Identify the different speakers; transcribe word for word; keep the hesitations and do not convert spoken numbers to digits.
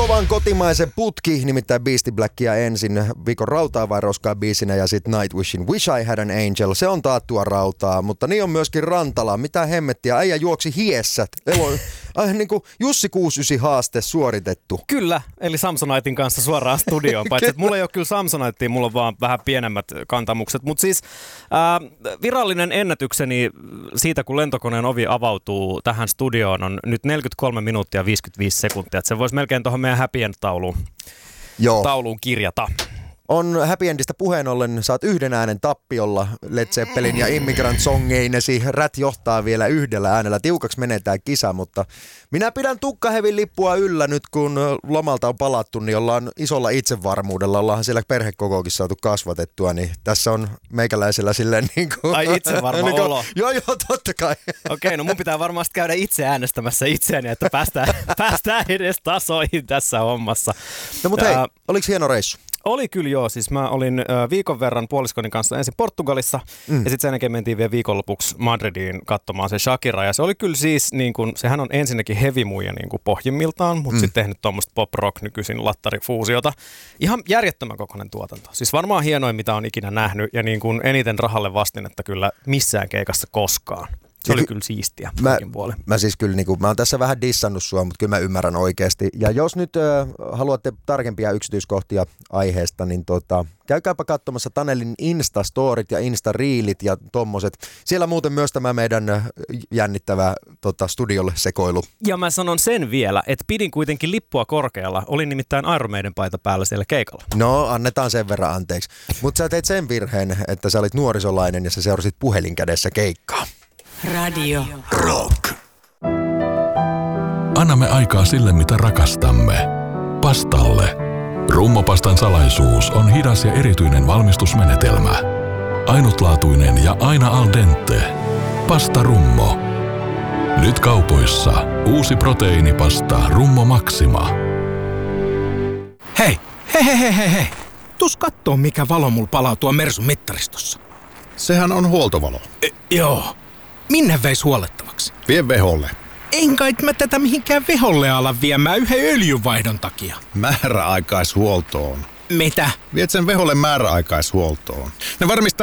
Speaker 1: Kovan kotimaisen putki, nimittäin Beastie Blackia ensin viikon rautaa vai roskaa biisinä ja sitten Nightwishin Wish I Had an Angel. Se on taattua rautaa, mutta niin on myöskin Rantala. Mitä hemmettiä, äijä juoksi hiessät. Elo, äh, niin kuin Jussi kuusikymmentäyhdeksän haaste suoritettu.
Speaker 2: Kyllä, eli Samsonitein kanssa suoraan studioon. Paitsi että mulla ei ole kyllä Samsonitea, mulla on vaan vähän pienemmät kantamukset. Mutta siis äh, virallinen ennätykseni siitä, kun lentokoneen ovi avautuu tähän studioon, on nyt neljäkymmentäkolme minuuttia viisikymmentäviisi sekuntia. Et se voisi melkein tuohon meidän Happy End-tauluun tauluun kirjata.
Speaker 1: On Happy Endistä puheen ollen, saat yhden äänen tappiolla Led Zeppelin ja Immigrant Songeinesi. Rät johtaa vielä yhdellä äänellä. Tiukaksi menee tää kisa, mutta minä pidän tukkahevin lippua yllä nyt, kun lomalta on palattu, niin ollaan isolla itsevarmuudella. Ollaan siellä perhekokoukin saatu kasvatettua, niin tässä on meikäläisellä silleen niin kuin...
Speaker 2: Ai itsevarma
Speaker 1: niin kuin,
Speaker 2: olo.
Speaker 1: Joo, joo, totta kai.
Speaker 2: Okei, no mun pitää varmasti käydä itse äänestämässä itseäni, että päästään, päästään edes tasoihin tässä hommassa.
Speaker 1: No mutta hei, uh, oliko hieno reissu?
Speaker 2: Oli kyllä joo, siis mä olin ö, viikon verran puoliskoni kanssa ensin Portugalissa mm. ja sitten sen jälkeen mentiin vielä viikonlopuksi Madridiin katsomaan se Shakira ja se oli kyllä siis, niin kun, sehän on ensinnäkin heavy-muija niin kuin pohjimmiltaan, mutta mm. sitten tehnyt tuommoista pop-rock nykyisin lattarifuusiota. Ihan järjettömän kokoinen tuotanto, siis varmaan hienoin mitä on ikinä nähnyt ja niin kuin eniten rahalle vastinetta kyllä missään keikassa koskaan. Se oli kyllä siistiä.
Speaker 1: Mä, mä siis kyllä, niin kuin, mä oon tässä vähän dissannut sua, mutta kyllä mä ymmärrän oikeasti. Ja jos nyt äh, haluatte tarkempia yksityiskohtia aiheesta, niin tota, käykääpä katsomassa Tanelin Insta-storit ja Insta-reelit ja tommoset. Siellä muuten myös tämä meidän jännittävä tota, studiolle sekoilu.
Speaker 2: Ja mä sanon sen vielä, että pidin kuitenkin lippua korkealla. Olin nimittäin Iron Maiden paita päällä siellä keikalla.
Speaker 1: No, annetaan sen verran anteeksi. Mutta sä teit sen virheen, että sä olit nuorisolainen ja sä seurasit puhelin kädessä keikkaa.
Speaker 3: Radio Rock.
Speaker 4: Annamme aikaa sille, mitä rakastamme. Pastalle. Rummopastan salaisuus on hidas ja erityinen valmistusmenetelmä. Ainutlaatuinen ja aina al dente. Pasta Rummo. Nyt kaupoissa uusi proteiinipasta Rummo Maxima.
Speaker 5: Hei, hei, hei, hei, hei. Tuus kattoo, mikä valo mulla palaa tuo Mersun mittaristossa.
Speaker 6: Sehän on huoltovalo.
Speaker 5: E, joo. Minne veis huolettavaksi?
Speaker 6: Vie veholle.
Speaker 5: En kai mä tätä mihinkään veholle ala viemään yhden öljynvaihdon takia.
Speaker 6: Määräaikaishuoltoon.
Speaker 5: Mitä?
Speaker 6: Viet sen veholle määräaikaishuoltoon. Ne varmistaa